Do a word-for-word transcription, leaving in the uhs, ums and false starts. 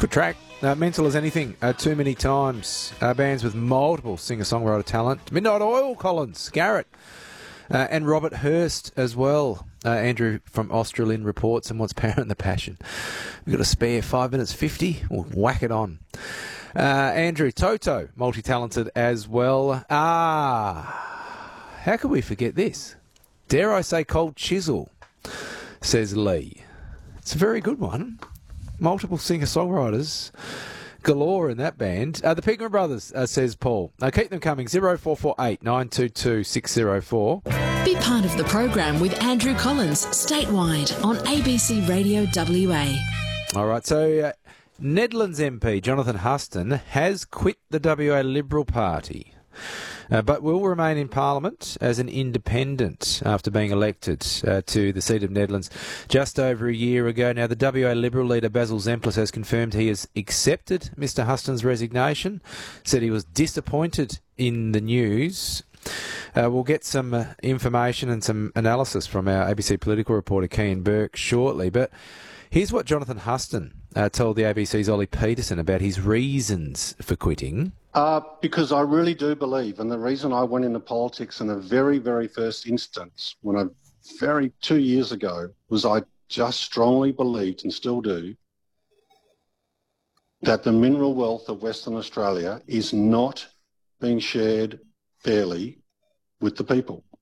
Good track. Uh, mental as anything. Uh, too many times. Uh, bands with multiple singer-songwriter talent. Midnight Oil, Collins, Garrett, uh, and Robert Hurst as well. Uh, Andrew from Australian reports, and what's Parent the Passion. We've got a spare five minutes fifty. We'll whack it on. Uh, Andrew Toto, multi-talented as well. Ah, how could we forget this? Dare I say Cold Chisel, says Lee. It's a very good one. Multiple singer-songwriters galore in that band. Uh, the Pigman Brothers, uh, says Paul. Uh, keep them coming. zero four four eight nine two two six zero four. Be part of the program with Andrew Collins, statewide on A B C Radio W A. All right, so uh, Nedlands M P Jonathan Huston has quit the W A Liberal Party. Uh, but will remain in Parliament as an independent after being elected uh, to the seat of Nedlands just over a year ago. Now, the W A Liberal leader Basil Zemplis has confirmed he has accepted Mr Huston's resignation, said he was disappointed in the news. Uh, we'll get some uh, information and some analysis from our A B C political reporter, Kean Burke, shortly. But here's what Jonathan Huston uh, told the A B C's Ollie Peterson about his reasons for quitting. Uh, because I really do believe, and the reason I went into politics in the very, very first instance, when I, very, two years ago, was I just strongly believed, and still do, that the mineral wealth of Western Australia is not being shared fairly with the people.